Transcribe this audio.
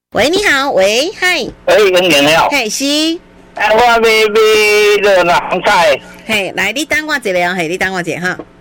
喂，你好，喂，嗨， 英年了， 嘿，是， 我买热南菜， 嘿，来，你等我一下哦，嘿，你等我一下哈。